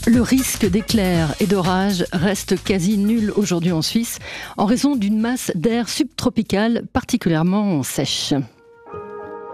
Le risque d'éclairs et d'orages reste quasi nul aujourd'hui en Suisse en raison d'une masse d'air subtropical particulièrement sèche.